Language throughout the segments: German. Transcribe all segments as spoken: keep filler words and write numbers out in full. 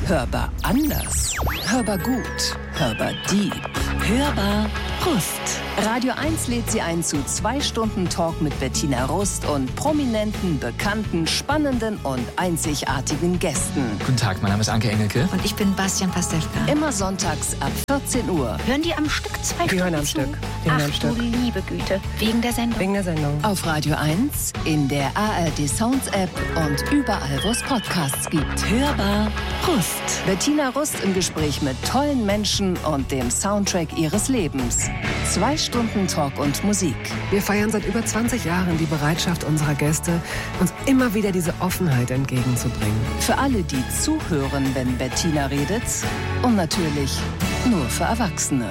Hörbar anders. Hörbar gut. Hörbar deep. Hörbar Rust. Radio eins lädt Sie ein zu zwei Stunden Talk mit Bettina Rust und prominenten, bekannten, spannenden und einzigartigen Gästen. Guten Tag, mein Name ist Anke Engelke. Und ich bin Bastian Pastewka. Immer sonntags ab vierzehn Uhr. Hören die am Stück zwei Die Stunden hören am zu? Stück. Die hören Ach am du Stück. liebe Güte. Wegen der Sendung. Wegen der Sendung. Auf Radio eins, in der A R D Sounds App und überall, wo es Podcasts gibt. Hörbar Rust. Bettina Rust im Gespräch mit tollen Menschen und dem Soundtrack ihres Lebens. Zwei Stunden Talk und Musik. Wir feiern seit über zwanzig Jahren die Bereitschaft unserer Gäste, uns immer wieder diese Offenheit entgegenzubringen. Für alle, die zuhören, wenn Bettina redet. Und natürlich nur für Erwachsene.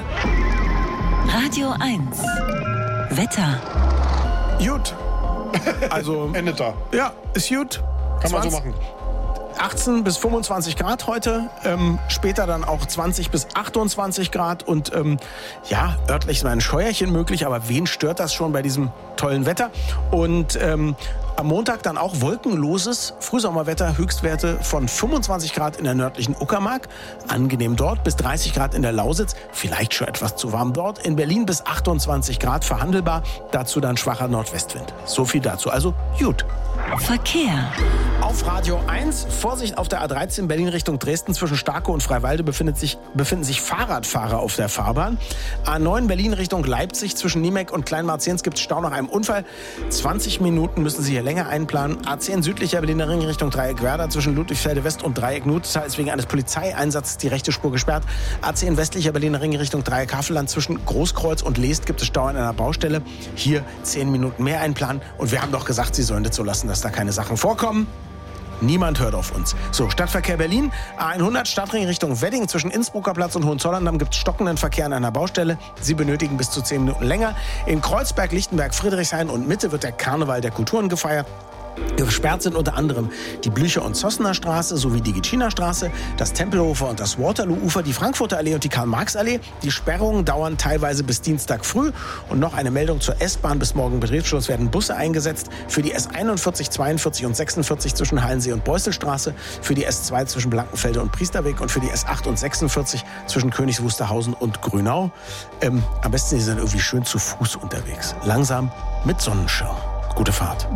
Radio eins. Wetter. Gut. Also, Endet da. ja, ist gut. Kann man so zwanzig machen. achtzehn bis fünfundzwanzig Grad heute, ähm, später dann auch zwanzig bis achtundzwanzig Grad und ähm, ja, örtlich ist mal ein Scheuerchen möglich, aber wen stört das schon bei diesem tollen Wetter? Und ähm, am Montag dann auch wolkenloses Frühsommerwetter, Höchstwerte von fünfundzwanzig Grad in der nördlichen Uckermark, angenehm dort, bis dreißig Grad in der Lausitz, vielleicht schon etwas zu warm dort, in Berlin bis achtundzwanzig Grad verhandelbar, dazu dann schwacher Nordwestwind. So viel dazu, also gut. Verkehr. Auf Radio eins, Vorsicht auf der A dreizehn Berlin Richtung Dresden zwischen Starke und Freiwalde befindet sich, befinden sich Fahrradfahrer auf der Fahrbahn. A neun Berlin Richtung Leipzig zwischen Niemek und Kleinmarziens gibt es Stau nach einem Unfall. zwanzig Minuten müssen Sie hier länger einplanen. A zehn südlicher Berliner Ring Richtung Dreieck Werder zwischen Ludwigsfelde West und Dreieck Nutztal ist wegen eines Polizeieinsatzes die rechte Spur gesperrt. A zehn westlicher Berliner Ring Richtung Dreieck Havelland zwischen Großkreuz und Leest gibt es Stau an einer Baustelle. Hier zehn Minuten mehr einplanen. Und wir haben doch gesagt, Sie sollen das so lassen, dass da keine Sachen vorkommen. Niemand hört auf uns. So, Stadtverkehr Berlin. A hundert Stadtring Richtung Wedding zwischen Innsbrucker Platz und Hohenzollern gibt es stockenden Verkehr an einer Baustelle. Sie benötigen bis zu zehn Minuten länger. In Kreuzberg, Lichtenberg, Friedrichshain und Mitte wird der Karneval der Kulturen gefeiert. Gesperrt sind unter anderem die Blücher- und Zossener Straße sowie die Gitschiner Straße, das Tempelhofer und das Waterloo-Ufer, die Frankfurter Allee und die Karl-Marx-Allee. Die Sperrungen dauern teilweise bis Dienstag früh. Und noch eine Meldung zur S-Bahn. Bis morgen Betriebsschluss werden Busse eingesetzt für die S einundvierzig, zweiundvierzig und sechsundvierzig zwischen Hallensee und Beusselstraße, für die S zwei zwischen Blankenfelde und Priesterweg und für die S acht und sechsundvierzig zwischen Königs Wusterhausen und Grünau. Ähm, am besten, Sie sind irgendwie schön zu Fuß unterwegs. Langsam mit Sonnenschirm. Gute Fahrt.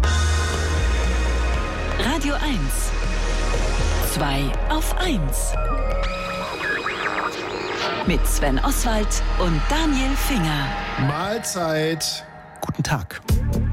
Radio eins. zwei auf eins. Mit Sven Oswald und Daniel Finger. Mahlzeit. Guten Tag.